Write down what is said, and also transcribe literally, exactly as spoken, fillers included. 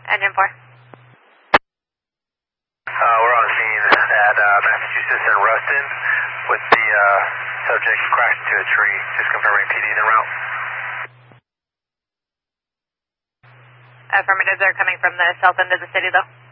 Engine four. Uh, we're on scene at uh, Massachusetts and Ruston with the uh, subject crashed into a tree. Just confirming P D's en route. Affirmative, they're coming from the south end of the city though.